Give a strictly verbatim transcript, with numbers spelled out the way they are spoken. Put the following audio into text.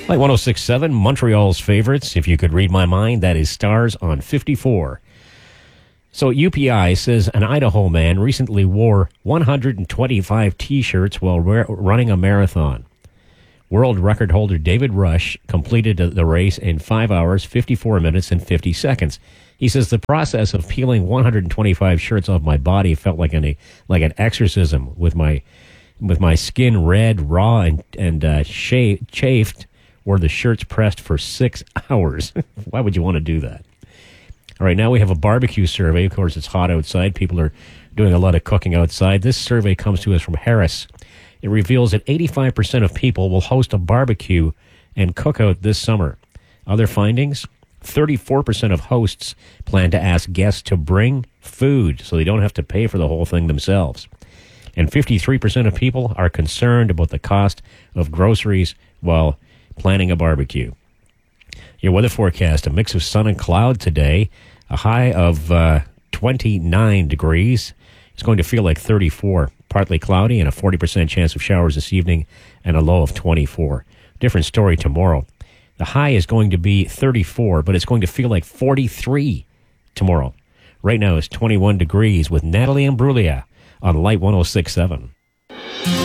Like one oh six point seven, Montreal's favorites. If you could read my mind, that is Stars on fifty-four. So U P I says an Idaho man recently wore one hundred twenty-five T-shirts while re- running a marathon. World record holder David Rush completed the race in five hours, fifty-four minutes, and fifty seconds. He says the process of peeling one hundred twenty-five shirts off my body felt like an like an exorcism, with my with my skin red, raw, and and uh, cha- chafed. Were the shirts pressed for six hours? Why would you want to do that? All right, now we have a barbecue survey. Of course, it's hot outside. People are doing a lot of cooking outside. This survey comes to us from Harris. It reveals that eighty-five percent of people will host a barbecue and cookout this summer. Other findings, thirty-four percent of hosts plan to ask guests to bring food so they don't have to pay for the whole thing themselves. And fifty-three percent of people are concerned about the cost of groceries while planning a barbecue. Your weather forecast, a mix of sun and cloud today, a high of uh, twenty-nine degrees. It's going to feel like thirty-four, partly cloudy, and a forty percent chance of showers this evening, and a low of twenty-four. Different story tomorrow. The high is going to be thirty-four, but it's going to feel like forty-three tomorrow. Right now it's twenty-one degrees with Natalie Imbruglia on Light one oh six point seven.